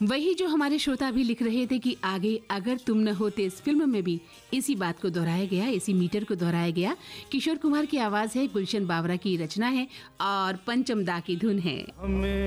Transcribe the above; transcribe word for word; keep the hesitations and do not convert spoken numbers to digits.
वही जो हमारे श्रोता भी लिख रहे थे कि आगे अगर तुम न होते इस फिल्म में भी इसी बात को दोहराया गया, इसी मीटर को दोहराया गया। किशोर कुमार की आवाज है, गुलशन बावरा की रचना है और पंचम दा की धुन है।